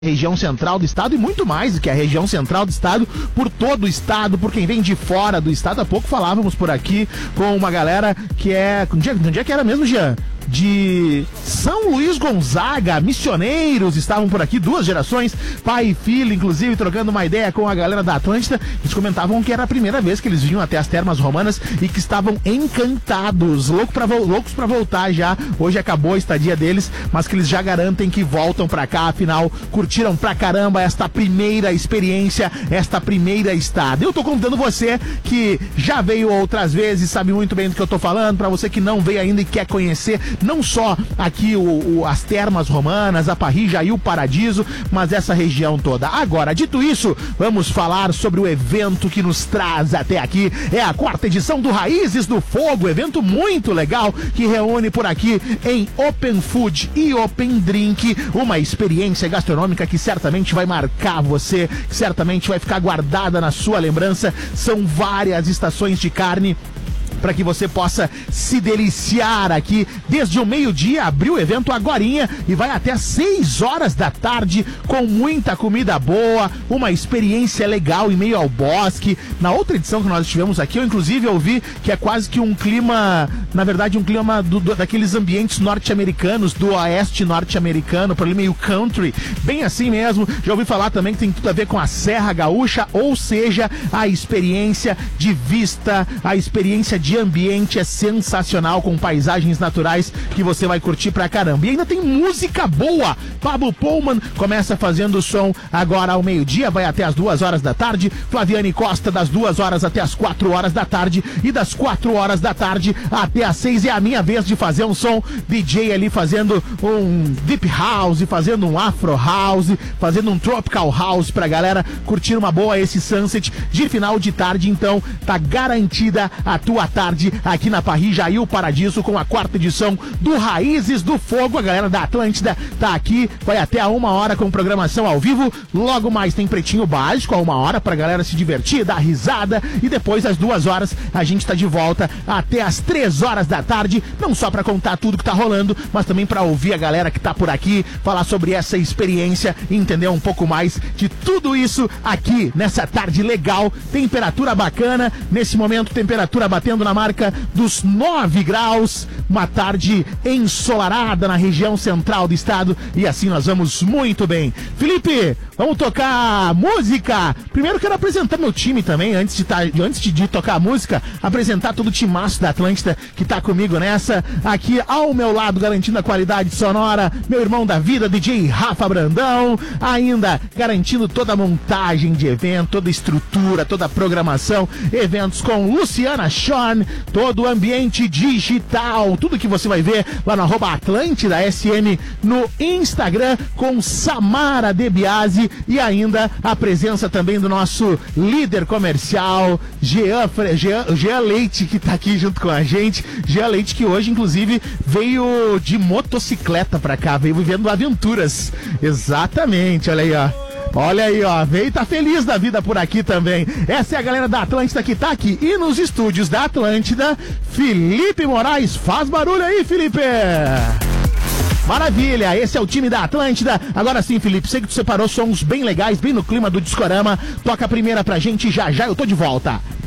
região central do estado e muito mais do que a região central do estado, por todo o estado, por quem vem de fora do estado. Há pouco falávamos por aqui com uma galera que é... Onde é que era mesmo, Jean? De São Luís Gonzaga, missioneiros estavam por aqui, 2 gerações, pai e filho, inclusive, trocando uma ideia com a galera da Atlântida. Eles comentavam que era a primeira vez que eles vinham até as Termas Romanas e que estavam encantados, loucos pra voltar já. Hoje acabou a estadia deles, mas que eles já garantem que voltam pra cá, afinal, curtiram pra caramba esta primeira experiência, esta primeira estada. Eu tô convidando você que já veio outras vezes, sabe muito bem do que eu tô falando, pra você que não veio ainda e quer conhecer não só aqui as Termas Romanas, a Parrija e o Paradiso, mas essa região toda. Agora, dito isso, vamos falar sobre o evento que nos traz até aqui. É a 4ª edição do Raízes do Fogo, evento muito legal que reúne por aqui em Open Food e Open Drink uma experiência gastronômica que certamente vai marcar você, que certamente vai ficar guardada na sua lembrança. São várias estações de carne para que você possa se deliciar aqui. Desde o meio-dia, abriu o evento agorinha e vai até 6 horas da tarde com muita comida boa, uma experiência legal em meio ao bosque. Na outra edição que nós estivemos aqui, eu inclusive ouvi que é quase que um clima, na verdade um clima daqueles ambientes norte-americanos, do oeste norte-americano, por ali meio country, bem assim mesmo. Já ouvi falar também que tem tudo a ver com a Serra Gaúcha, ou seja, a experiência de vista, a experiência de ambiente é sensacional, com paisagens naturais que você vai curtir pra caramba. E ainda tem música boa. Pablo Pullman começa fazendo o som agora ao meio-dia, vai até as 2 horas da tarde. Flaviane Costa das 2 horas até as 4 horas da tarde, e das 4 horas da tarde até as 6 é a minha vez de fazer um som. DJ ali fazendo um deep house, fazendo um afro house, fazendo um tropical house pra galera curtir uma boa esse sunset de final de tarde. Então tá garantida a tua tarde aqui na Parrija e o Paradiso com a 4ª edição do Raízes do Fogo. A galera da Atlântida tá aqui, vai até a 1 hora com programação ao vivo. Logo mais tem Pretinho Básico a 1 hora pra galera se divertir, dar risada, e depois às 2 horas a gente tá de volta até às 3 horas da tarde, não só pra contar tudo que tá rolando, mas também pra ouvir a galera que tá por aqui, falar sobre essa experiência e entender um pouco mais de tudo isso aqui nessa tarde legal, temperatura bacana, nesse momento temperatura batendo na marca dos 9 graus, uma tarde ensolarada na região central do estado, e assim nós vamos muito bem. Felipe, vamos tocar música. Primeiro quero apresentar meu time também, antes de tocar a música, apresentar todo o timaço da Atlântida que tá comigo nessa, aqui ao meu lado, garantindo a qualidade sonora, meu irmão da vida, DJ Rafa Brandão, ainda garantindo toda a montagem de evento, toda a estrutura, toda a programação, eventos com Luciana Sean, todo o ambiente digital, tudo que você vai ver lá no @AtlântidaSM no Instagram, com Samara De Biasi, e ainda a presença também do nosso líder comercial, Jean Leite, que tá aqui junto com a gente. Jean Leite, que hoje inclusive veio de motocicleta pra cá, veio vivendo aventuras. Exatamente, olha aí, ó. Olha aí, ó, veio e tá feliz da vida por aqui também. Essa é a galera da Atlântida que tá aqui. E nos estúdios da Atlântida, Felipe Moraes. Faz barulho aí, Felipe! Maravilha, esse é o time da Atlântida. Agora sim, Felipe, sei que tu separou sons bem legais, bem no clima do Discorama. Toca a primeira pra gente, já já eu tô de volta.